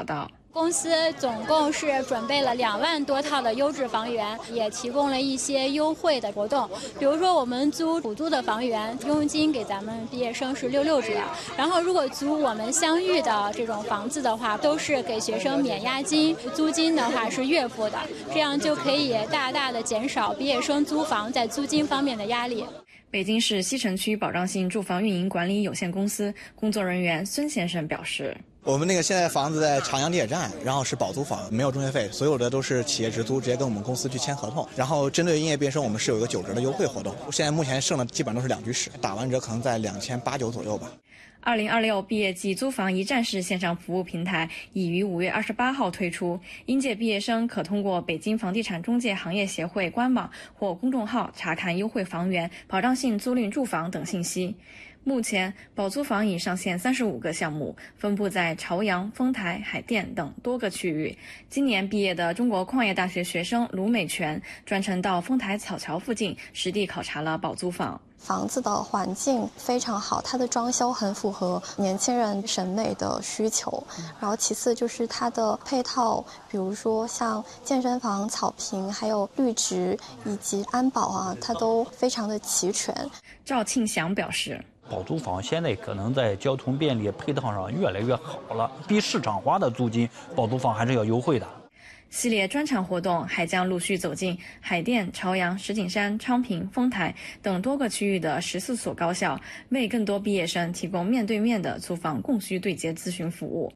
道。 公司总共是准备了2万多套的优质房源，也提供了一些优惠的活动。比如说，我们租补租的房源，佣金给咱们毕业生是66折。然后，如果租我们相遇的这种房子的话，都是给学生免押金，租金的话是月付的，这样就可以大大的减少毕业生租房在租金方面的压力。 北京市西城区保障性住房运营管理有限公司工作人员孙先生表示。 我们现在房子在长阳地铁站，然后是保租房，没有中介费，所有的都是企业直租，直接跟我们公司去签合同。然后针对应届毕业生，我们是有一个9折的优惠活动。现在目前剩的基本都是2居室，打完折可能在2800-2900左右吧。 2026毕业季租房一站式线上服务平台已于5月28号推出，应届毕业生可通过北京房地产中介行业协会官网或公众号查看优惠房源、保障性租赁住房等信息。目前，保租房已上线35个项目，分布在朝阳、丰台、海淀等多个区域。今年毕业的中国矿业大学学生卢美全专程到丰台草桥附近实地考察了保租房。 房子的环境非常好，它的装修很符合年轻人审美的需求。然后其次就是它的配套，比如说像健身房、草坪，还有绿植以及安保啊，它都非常的齐全。 赵庆祥表示。 保租房现在可能在交通便利配套上越来越好了，比市场化的租金保租房还是要优惠的。 系列专场活动还将陆续走进海淀、朝阳、石景山、昌平、丰台等多个区域的14所高校，为更多毕业生提供面对面的租房供需对接咨询服务。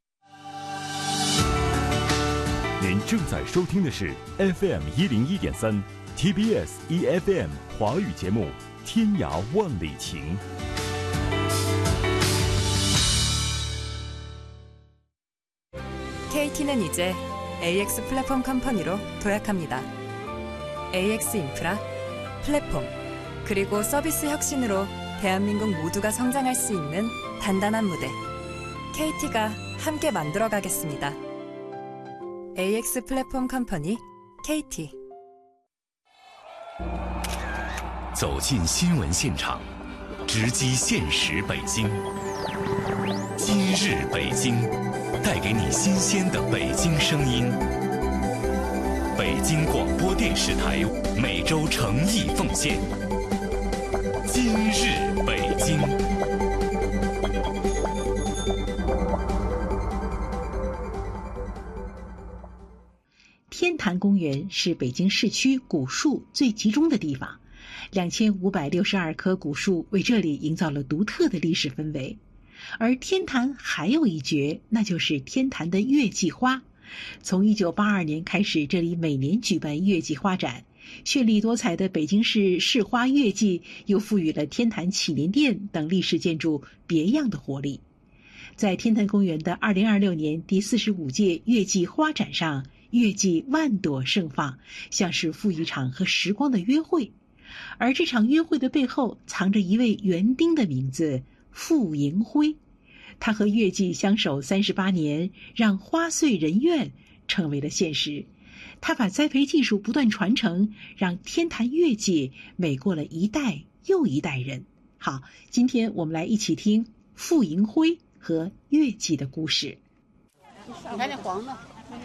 您正在收听的是 FM 101.3 TBS EFM 华语节目《天涯万里情》。 KT는 이제 AX 플랫폼 컴퍼니로 도약합니다. AX 인프라, 플랫폼, 그리고 서비스 혁신으로 대한민국 모두가 성장할 수 있는 단단한 무대. KT가 함께 만들어가겠습니다. AX 플랫폼 컴퍼니 KT。 走进新闻现场，直击现实北京。今日北京，带给你新鲜的北京声音。北京广播电视台每周诚意奉献。今日北京。 天坛公园是北京市区古树最集中的地方，2562棵古树为这里营造了独特的历史氛围。而天坛还有一绝，那就是天坛的月季花。从1982年开始，这里每年举办月季花展，绚丽多彩的北京市市花月季又赋予了天坛祈年殿等历史建筑别样的活力。在天坛公园的2026年第45届月季花展上，月季万朵盛放，像是赴一场和时光的约会。而这场约会的背后藏着一位园丁的名字傅迎辉，他和月季相守38年，让花穗人苑成为了现实。他把栽培技术不断传承，让天坛月季美过了一代又一代人。好，今天我们来一起听傅迎辉和月季的故事。 你看那黄的，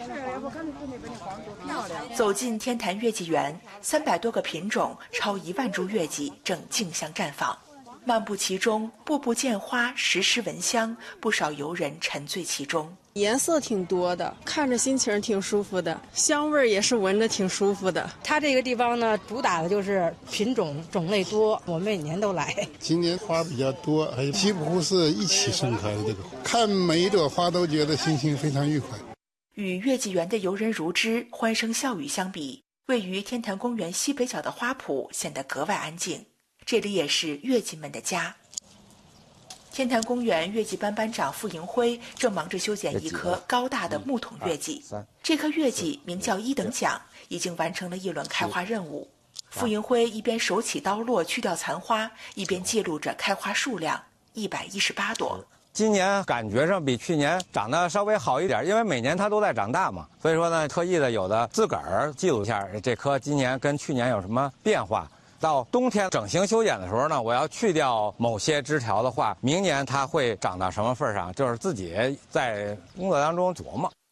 走进天坛月季园，300多个品种，超1万株月季正竞相绽放。漫步其中，步步见花，时时闻香，不少游人沉醉其中。 颜色挺多的，看着心情挺舒服的，香味也是闻着挺舒服的。 它这个地方呢，主打的就是品种种类多，我们每年都来。 今年花比较多，还有几乎是一起盛开的这个，看每一朵花都觉得心情非常愉快。 与月季园的游人如织、欢声笑语相比，位于天坛公园西北角的花圃显得格外安静。这里也是月季们的家。天坛公园月季班班长傅迎辉正忙着修剪一棵高大的木桶月季。这棵月季名叫1等奖，已经完成了一轮开花任务。傅迎辉一边手起刀落去掉残花，一边记录着开花数量118朵。 今年感觉上比去年长得稍微好一点，因为每年它都在长大嘛，所以说呢，特意的有的自个儿记录一下这棵今年跟去年有什么变化。到冬天整形修剪的时候呢，我要去掉某些枝条的话，明年它会长到什么份上，就是自己在工作当中琢磨。